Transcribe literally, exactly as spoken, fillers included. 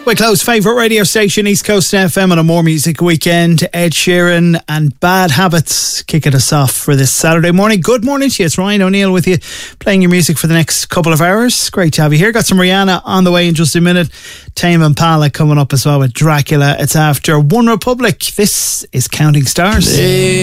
Wicklow's favourite radio station, East Coast F M, on a More Music Weekend. Ed Sheeran and Bad Habits kicking us off for this Saturday morning. Good morning to you. It's Ryan O'Neill with you, playing your music for the next couple of hours. Great to have you here. Got some Rihanna on the way in just a minute. Tame Impala coming up as well with Dracula. It's after One Republic. This is Counting Stars. Hey.